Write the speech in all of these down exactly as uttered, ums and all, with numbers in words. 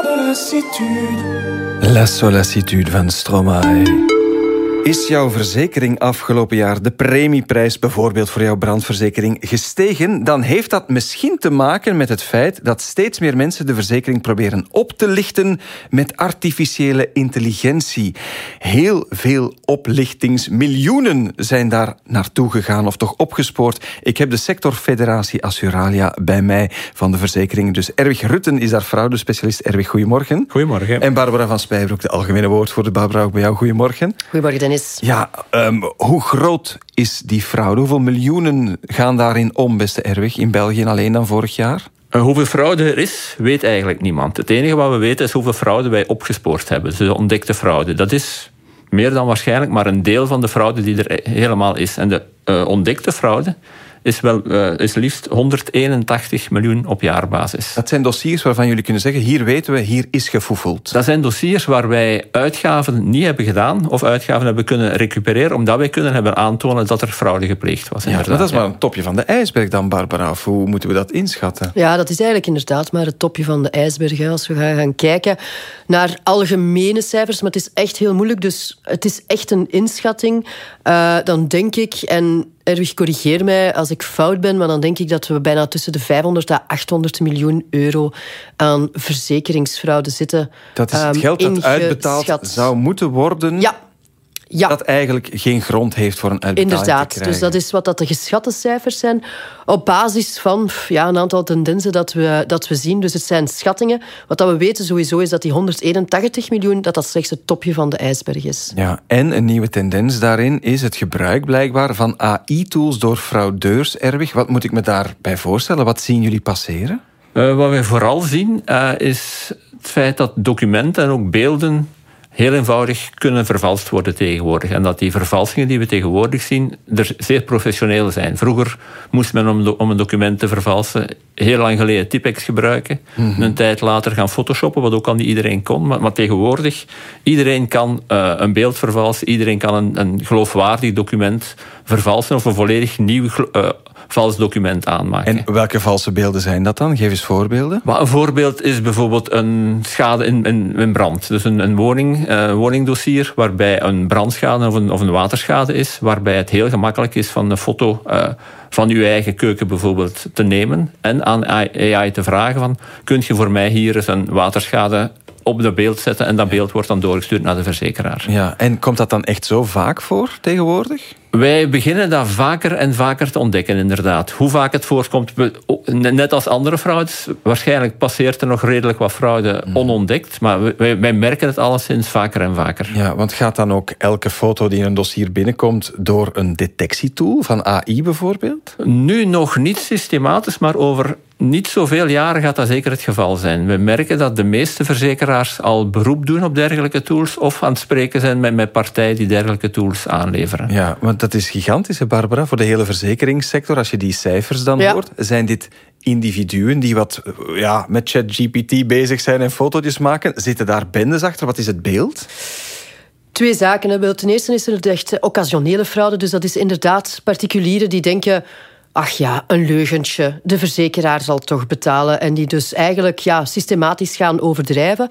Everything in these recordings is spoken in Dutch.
La sollicitude van Stromae. Is jouw verzekering afgelopen jaar, de premieprijs bijvoorbeeld voor jouw brandverzekering, gestegen? Dan heeft dat misschien te maken met het feit dat steeds meer mensen de verzekering proberen op te lichten met artificiële intelligentie. Heel veel oplichtingsmiljoenen zijn daar naartoe gegaan of toch opgespoord. Ik heb de sectorfederatie Assuralia bij mij van de verzekeringen. Dus Erwig Rutten is daar fraudespecialist. Erwig, goedemorgen. Goedemorgen. En Barbara van Spijbroek, de algemene woordvoerder. Barbara, ook bij jou, goedemorgen. Goedemorgen, Dennis. Ja, um, hoe groot is die fraude? Hoeveel miljoenen gaan daarin om, beste Erwig, in België alleen dan vorig jaar? Uh, hoeveel fraude er is, weet eigenlijk niemand. Het enige wat we weten is hoeveel fraude wij opgespoord hebben. Dus de ontdekte fraude. Dat is meer dan waarschijnlijk maar een deel van de fraude die er helemaal is. En de uh, ontdekte fraude is, wel, uh, is liefst honderdeenentachtig miljoen op jaarbasis. Dat zijn dossiers waarvan jullie kunnen zeggen, hier weten we, hier is gefoefeld. Dat zijn dossiers waar wij uitgaven niet hebben gedaan of uitgaven hebben kunnen recupereren, omdat wij kunnen hebben aantonen dat er fraude gepleegd was. Ja, dat is maar een topje van de ijsberg dan, Barbara. Of hoe moeten we dat inschatten? Ja, dat is eigenlijk inderdaad maar het topje van de ijsberg. Hè. Als we gaan, gaan kijken naar algemene cijfers, maar het is echt heel moeilijk, dus het is echt een inschatting. Uh, dan denk ik, en Erwig, corrigeer mij als ik fout ben, maar dan denk ik dat we bijna tussen de vijfhonderd à achthonderd miljoen euro aan verzekeringsfraude zitten. Dat is het geld dat ingeschat. uitbetaald zou moeten worden, ja. Ja. dat eigenlijk geen grond heeft voor een uitbetaling Inderdaad, te krijgen. dus dat is wat dat de geschatte cijfers zijn op basis van ja, een aantal tendensen dat we, dat we zien. Dus het zijn schattingen. Wat dat we weten sowieso is dat die honderdeenentachtig miljoen dat dat slechts het topje van de ijsberg is. Ja, en een nieuwe tendens daarin is het gebruik blijkbaar van A I-tools door fraudeurs. Erwig, wat moet ik me daarbij voorstellen? Wat zien jullie passeren? Uh, wat wij vooral zien uh, is het feit dat documenten en ook beelden heel eenvoudig kunnen vervalst worden tegenwoordig. En dat die vervalsingen die we tegenwoordig zien er zeer professioneel zijn. Vroeger moest men om, do- om een document te vervalsen heel lang geleden Tipex gebruiken. Mm-hmm. Een tijd later gaan photoshoppen, wat ook al niet iedereen kon. Maar, maar tegenwoordig, iedereen kan uh, een beeld vervalsen. Iedereen kan een, een geloofwaardig document vervalsen of een volledig nieuw uh, vals document aanmaken. En welke valse beelden zijn dat dan? Geef eens voorbeelden. Maar een voorbeeld is bijvoorbeeld een schade in, in, in brand. Dus een, een woning, uh, woningdossier waarbij een brandschade of een, of een waterschade is, waarbij het heel gemakkelijk is van een foto uh, van uw eigen keuken bijvoorbeeld te nemen en aan A I te vragen van, kunt je voor mij hier eens een waterschade op dat beeld zetten en dat beeld wordt dan doorgestuurd naar de verzekeraar. Ja, en komt dat dan echt zo vaak voor tegenwoordig? Wij beginnen dat vaker en vaker te ontdekken, inderdaad. Hoe vaak het voorkomt, net als andere fraudes, waarschijnlijk passeert er nog redelijk wat fraude onontdekt, maar wij, wij merken het alleszins vaker en vaker. Ja, want gaat dan ook elke foto die in een dossier binnenkomt door een detectietool van A I bijvoorbeeld? Nu nog niet systematisch, maar over niet zoveel jaren gaat dat zeker het geval zijn. We merken dat de meeste verzekeraars al beroep doen op dergelijke tools of aan het spreken zijn met, met partijen die dergelijke tools aanleveren. Ja, want dat is gigantisch, hè, Barbara, voor de hele verzekeringssector. Als je die cijfers dan ja. hoort, zijn dit individuen die wat ja, met ChatGPT bezig zijn en fotootjes maken. Zitten daar bendes achter? Wat is het beeld? Twee zaken. Ten eerste is er de echt occasionele fraude. Dus dat is inderdaad particulieren die denken, ach ja, een leugentje, de verzekeraar zal toch betalen. En die dus eigenlijk ja, systematisch gaan overdrijven.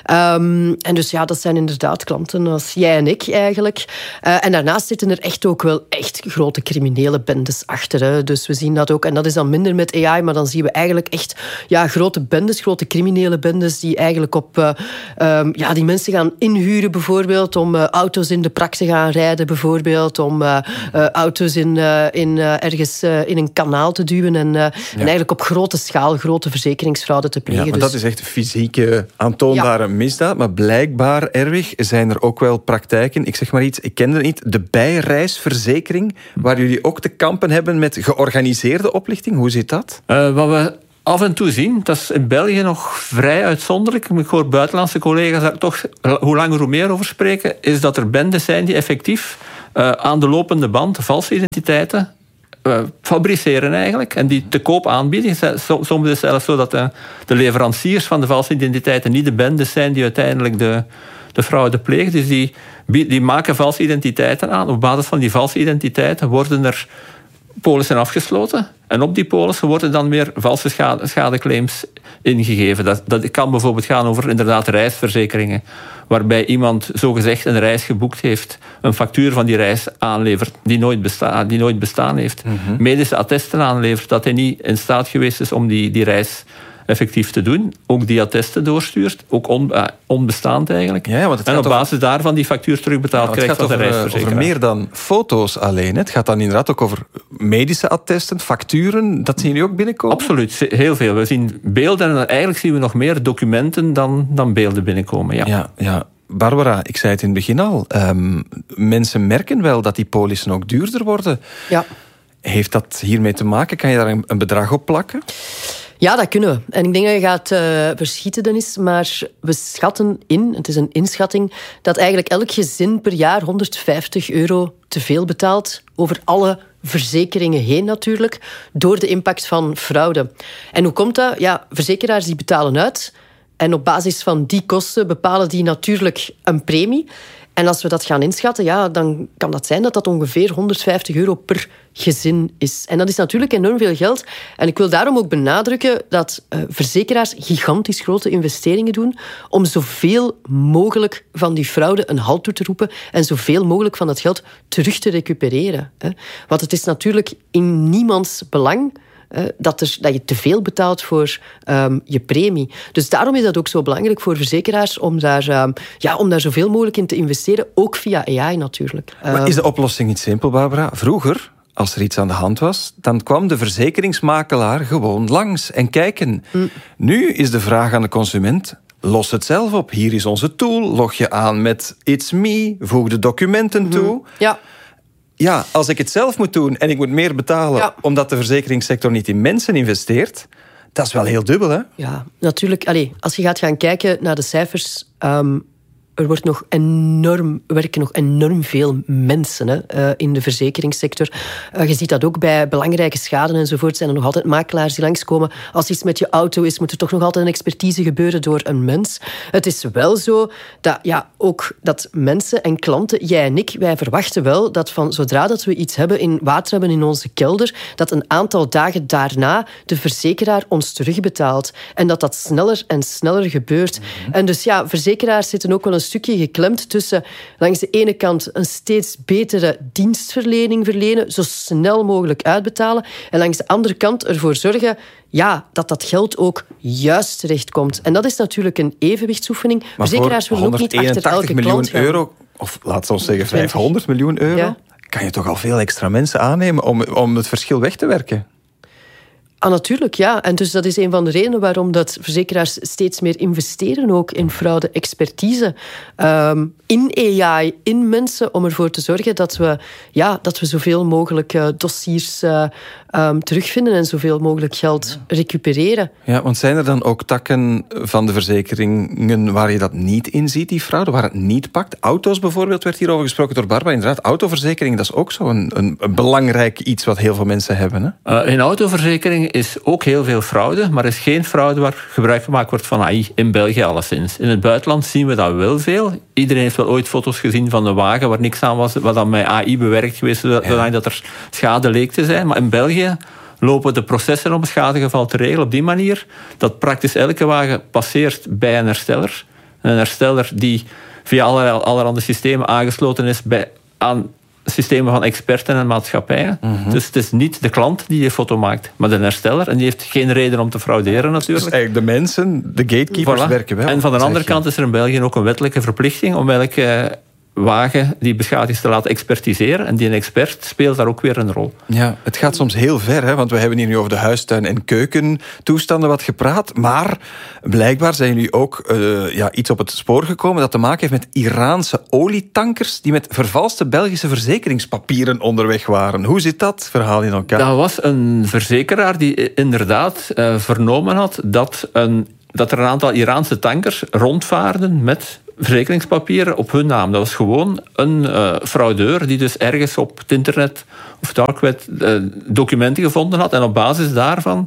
Um, en dus ja, dat zijn inderdaad klanten als jij en ik eigenlijk. Uh, en daarnaast zitten er echt ook wel echt grote criminele bendes achter. Hè. Dus we zien dat ook, en dat is dan minder met A I, maar dan zien we eigenlijk echt ja, grote bendes, grote criminele bendes die eigenlijk op uh, um, ja, die mensen gaan inhuren bijvoorbeeld om uh, auto's in de prak te gaan rijden bijvoorbeeld, om uh, uh, auto's in, uh, in uh, ergens uh, in een kanaal te duwen en, uh, ja. en eigenlijk op grote schaal grote verzekeringsfraude te plegen. Ja, maar dus... dat is echt fysieke, aantoonbare ja. misdaad. Maar blijkbaar, Erwig, zijn er ook wel praktijken. Ik zeg maar iets, ik ken het niet. De bijreisverzekering, waar jullie ook te kampen hebben met georganiseerde oplichting. Hoe zit dat? Uh, wat we af en toe zien, dat is in België nog vrij uitzonderlijk. Ik hoor buitenlandse collega's daar toch hoe langer hoe meer over spreken, is dat er bendes zijn die effectief uh, aan de lopende band valse identiteiten Uh, fabriceren eigenlijk en die te koop aanbieden. Soms is het zelfs zo dat de, de leveranciers van de valse identiteiten niet de bendes zijn die uiteindelijk de, de fraude plegen. Dus die, die maken valse identiteiten aan. Op basis van die valse identiteiten worden er polissen afgesloten. En op die polissen worden dan weer valse schade, schadeclaims ingegeven. Dat, dat kan bijvoorbeeld gaan over inderdaad reisverzekeringen. Waarbij iemand zogezegd een reis geboekt heeft, een factuur van die reis aanlevert die nooit, besta- die nooit bestaan heeft. Mm-hmm. Medische attesten aanlevert dat hij niet in staat geweest is om die, die reis effectief te doen. Ook die attesten doorstuurt. Ook on, uh, onbestaand eigenlijk. Ja, want het en op over... basis daarvan die factuur terugbetaald ja, krijgt van de reisverzekeraar. Het gaat over meer dan foto's alleen. Het gaat dan inderdaad ook over medische attesten, facturen. Dat zien jullie ook binnenkomen? Absoluut, heel veel. We zien beelden en eigenlijk zien we nog meer documenten dan, dan beelden binnenkomen. Ja. Ja, ja. Barbara, ik zei het in het begin al. Um, mensen merken wel dat die polissen ook duurder worden. Ja. Heeft dat hiermee te maken? Kan je daar een, een bedrag op plakken? Ja, dat kunnen we. En ik denk dat je gaat uh, verschieten, Dennis, maar we schatten in, het is een inschatting, dat eigenlijk elk gezin per jaar honderdvijftig euro te veel betaalt, over alle verzekeringen heen natuurlijk, door de impact van fraude. En hoe komt dat? Ja, verzekeraars die betalen uit en op basis van die kosten bepalen die natuurlijk een premie. En als we dat gaan inschatten, ja, dan kan dat zijn dat dat ongeveer honderdvijftig euro per gezin is. En dat is natuurlijk enorm veel geld. En ik wil daarom ook benadrukken dat uh, verzekeraars gigantisch grote investeringen doen om zoveel mogelijk van die fraude een halt toe te roepen en zoveel mogelijk van dat geld terug te recupereren. Hè. Want het is natuurlijk in niemands belang Uh, dat, er, dat je te veel betaalt voor um, je premie. Dus daarom is dat ook zo belangrijk voor verzekeraars om daar, um, ja, om daar zoveel mogelijk in te investeren, ook via A I natuurlijk. Maar is de oplossing niet simpel, Barbara? Vroeger, als er iets aan de hand was, dan kwam de verzekeringsmakelaar gewoon langs en kijken. Mm. Nu is de vraag aan de consument: los het zelf op. Hier is onze tool. Log je aan met It's Me. Voeg de documenten mm-hmm. toe. Ja. Ja, als ik het zelf moet doen en ik moet meer betalen ja. omdat de verzekeringssector niet in mensen investeert, dat is wel heel dubbel, hè? Ja, natuurlijk. Allee, als je gaat gaan kijken naar de cijfers, Um, er wordt nog enorm, werken nog enorm veel mensen hè, uh, in de verzekeringssector. Uh, je ziet dat ook bij belangrijke schade enzovoort. Zijn er nog altijd makelaars die langskomen. Als iets met je auto is, moet er toch nog altijd een expertise gebeuren door een mens. Het is wel zo dat, ja, ook dat mensen en klanten, jij en ik, wij verwachten wel dat van zodra dat we iets hebben in water hebben in onze kelder, dat een aantal dagen daarna de verzekeraar ons terugbetaalt. En dat dat sneller en sneller gebeurt. Mm-hmm. En dus ja, verzekeraars zitten ook wel een stukje geklemd tussen langs de ene kant een steeds betere dienstverlening verlenen, zo snel mogelijk uitbetalen, en langs de andere kant ervoor zorgen ja, dat dat geld ook juist terechtkomt. En dat is natuurlijk een evenwichtsoefening. Maar verzekeraars willen ook niet achter elke klant gaan. Euro, of laten we ons zeggen vijfhonderd miljoen euro, ja. kan je toch al veel extra mensen aannemen om, om het verschil weg te werken? Ah, natuurlijk, ja. En dus dat is een van de redenen waarom dat verzekeraars steeds meer investeren ook in fraude-expertise. Um, in A I, in mensen, om ervoor te zorgen dat we, ja, dat we zoveel mogelijk uh, dossiers uh, um, terugvinden en zoveel mogelijk geld ja. recupereren. Ja, want zijn er dan ook takken van de verzekeringen waar je dat niet in ziet, die fraude, waar het niet pakt? Auto's bijvoorbeeld, werd hierover gesproken door Barbara. Inderdaad, autoverzekering, dat is ook zo een, een, een belangrijk iets wat heel veel mensen hebben. Hè? Uh, in autoverzekering is ook heel veel fraude, maar er is geen fraude waar gebruik gemaakt wordt van A I, in België alleszins. In het buitenland zien we dat wel veel. Iedereen heeft wel ooit foto's gezien van de wagen waar niks aan was, wat dan met A I bewerkt geweest, zodat ja. dat er schade leek te zijn. Maar in België lopen de processen om het schadegeval te regelen op die manier dat praktisch elke wagen passeert bij een hersteller. Een hersteller die via allerlei, allerhande systemen aangesloten is bij, aan systemen van experten en maatschappijen. Mm-hmm. Dus het is niet de klant die je foto maakt, maar de hersteller. En die heeft geen reden om te frauderen natuurlijk. Dus eigenlijk de mensen, de gatekeepers, voilà. werken wel. En van de andere kant is er in België ook een wettelijke verplichting om elke wagen die beschadigd is te laten expertiseren. En die een expert speelt daar ook weer een rol. Ja, het gaat soms heel ver, hè, want we hebben hier nu over de huistuin- en keukentoestanden wat gepraat, maar blijkbaar zijn jullie ook uh, ja, iets op het spoor gekomen dat te maken heeft met Iraanse olietankers die met vervalste Belgische verzekeringspapieren onderweg waren. Hoe zit dat verhaal in elkaar? Dat was een verzekeraar die inderdaad uh, vernomen had dat, een, dat er een aantal Iraanse tankers rondvaarden met verzekeringspapieren op hun naam. Dat was gewoon een uh, fraudeur die dus ergens op het internet of dark web uh, documenten gevonden had en op basis daarvan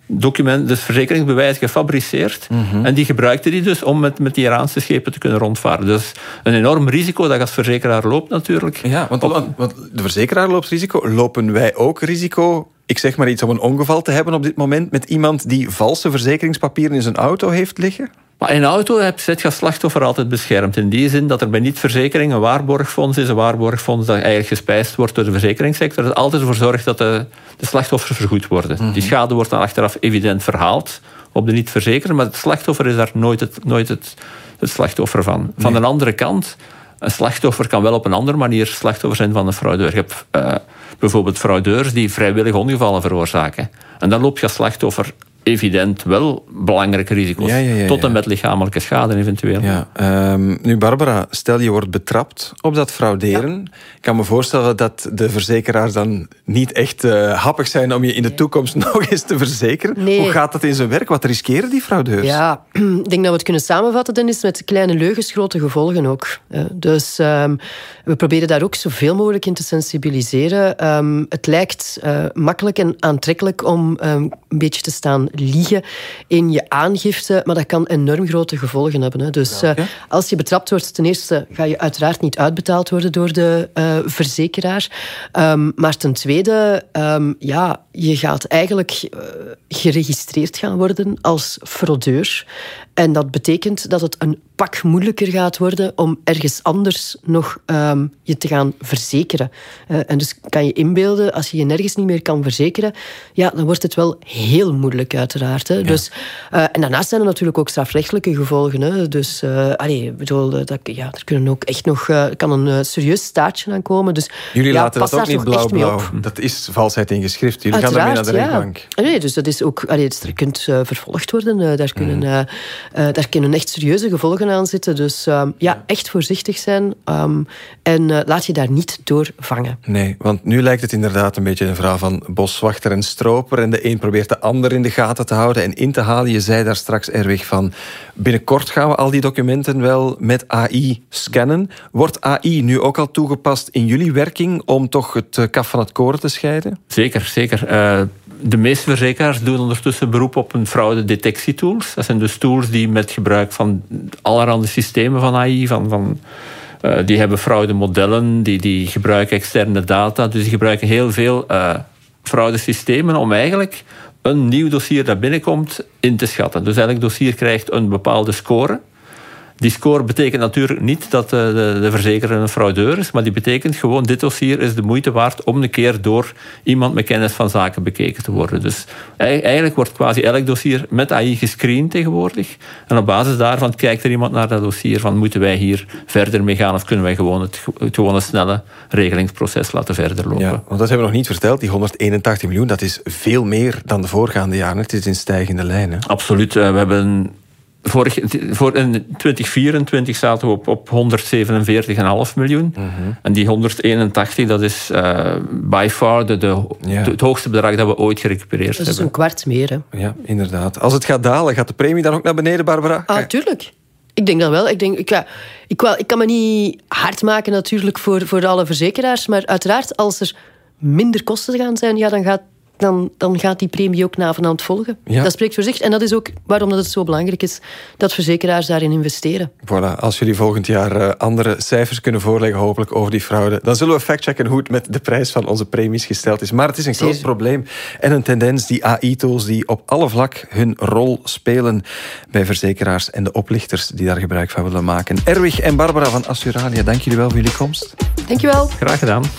document, dus verzekeringsbewijs gefabriceerd. Mm-hmm. En die gebruikte die dus om met, met die Iraanse schepen te kunnen rondvaren. Dus een enorm risico dat je als verzekeraar loopt natuurlijk. Ja, want, Op, want de verzekeraar loopt risico. Lopen wij ook risico, ik zeg maar iets, om een ongeval te hebben op dit moment met iemand die valse verzekeringspapieren in zijn auto heeft liggen? Maar in een auto zet je als slachtoffer altijd beschermd. In die zin dat er bij niet-verzekering een waarborgfonds is. Een waarborgfonds dat eigenlijk gespijsd wordt door de verzekeringssector. Dat altijd ervoor zorgt dat de, de slachtoffers vergoed worden. Mm-hmm. Die schade wordt dan achteraf evident verhaald op de niet-verzekeraar. Maar het slachtoffer is daar nooit het, nooit het, het slachtoffer van. Nee. Van de andere kant, een slachtoffer kan wel op een andere manier slachtoffer zijn van een fraudeur. Je hebt uh, bijvoorbeeld fraudeurs die vrijwillig ongevallen veroorzaken. En dan loop je als slachtoffer evident wel belangrijke risico's. Ja, ja, ja, ja. Tot en met lichamelijke schade eventueel. Ja, um, nu Barbara, stel je wordt betrapt op dat frauderen. Ja. Ik kan me voorstellen dat de verzekeraars dan niet echt uh, happig zijn om je in de toekomst nog eens te verzekeren. Nee. Hoe gaat dat in zijn werk? Wat riskeren die fraudeurs? Ja, ik denk dat we het kunnen samenvatten, Dennis, met kleine leugens, grote gevolgen ook. Dus um, we proberen daar ook zoveel mogelijk in te sensibiliseren. Um, het lijkt uh, makkelijk en aantrekkelijk om um, een beetje te staan liegen in je aangifte, maar dat kan enorm grote gevolgen hebben. Hè. Dus ja, okay. uh, als je betrapt wordt, ten eerste ga je uiteraard niet uitbetaald worden door de uh, verzekeraar. Um, maar ten tweede, um, ja, je gaat eigenlijk uh, geregistreerd gaan worden als fraudeur. En dat betekent dat het een pak moeilijker gaat worden om ergens anders nog um, je te gaan verzekeren. Uh, en dus kan je inbeelden, als je je nergens niet meer kan verzekeren, ja, dan wordt het wel heel moeilijk uiteraard. Hè. Ja. Dus, uh, en daarnaast zijn er natuurlijk ook strafrechtelijke gevolgen. Hè. Dus, uh, allee, bedoel, dat, ja, er kunnen ook echt nog, uh, kan een uh, serieus staartje aan komen. Dus, jullie ja, laten dat ook niet blauw-blauw. Dat is valsheid in geschrift. Jullie uiteraard, gaan daarmee naar de rechtbank. Ja. Nee, dus dat is ook, allee, dus er kunt uh, vervolgd worden. Uh, daar, kunnen, mm. uh, uh, daar kunnen echt serieuze gevolgen aan zitten. Dus uh, ja, echt voorzichtig zijn. Um, en uh, laat je daar niet door vangen. Nee, want nu lijkt het inderdaad een beetje een verhaal van boswachter en stroper. En de een probeert de ander in de gaten te houden en in te halen. Je zei daar straks, Erwig, van binnenkort gaan we al die documenten wel met A I scannen. Wordt A I nu ook al toegepast in jullie werking om toch het kaf van het koren te scheiden? Zeker, zeker. Uh, de meeste verzekeraars doen ondertussen beroep op een fraudedetectietools. Dat zijn dus tools die met gebruik van allerhande systemen van A I, van, van, uh, die hebben fraudemodellen, die, die gebruiken externe data. Dus die gebruiken heel veel uh, fraudesystemen om eigenlijk een nieuw dossier dat binnenkomt in te schatten. Dus elk dossier krijgt een bepaalde score. Die score betekent natuurlijk niet dat de, de, de verzekeraar een fraudeur is, maar die betekent gewoon, dit dossier is de moeite waard om een keer door iemand met kennis van zaken bekeken te worden. Dus eigenlijk wordt quasi elk dossier met A I gescreend tegenwoordig. En op basis daarvan kijkt er iemand naar dat dossier van, moeten wij hier verder mee gaan of kunnen wij gewoon het, het gewone snelle regelingsproces laten verder lopen. Ja, want dat hebben we nog niet verteld, die honderdeenentachtig miljoen, dat is veel meer dan de voorgaande jaren. Het is in stijgende lijn. Hè? Absoluut. We hebben Vorig, voor in twintig vierentwintig zaten we op, op honderdzevenenveertig komma vijf miljoen. Mm-hmm. En die honderdeenentachtig, dat is uh, by far de, de, ja. de, het hoogste bedrag dat we ooit gerecupereerd hebben. Dat is een kwart meer. Hè? Ja, inderdaad. Als het gaat dalen, gaat de premie dan ook naar beneden, Barbara? Ah, tuurlijk. Ik denk dat wel. Ik, denk, ik, ja, ik, wel, ik kan me niet hard maken natuurlijk voor, voor alle verzekeraars, maar uiteraard als er minder kosten gaan zijn, ja, dan gaat Dan, dan gaat die premie ook navenant volgen. Ja. Dat spreekt voor zich. En dat is ook waarom dat het zo belangrijk is dat verzekeraars daarin investeren. Voilà, als jullie volgend jaar uh, andere cijfers kunnen voorleggen, hopelijk over die fraude, dan zullen we factchecken hoe het met de prijs van onze premies gesteld is. Maar het is een groot probleem en een tendens, die A I-tools die op alle vlak hun rol spelen bij verzekeraars en de oplichters die daar gebruik van willen maken. Erwig en Barbara van Assuralia, dank jullie wel voor jullie komst. Dank je wel. Graag gedaan.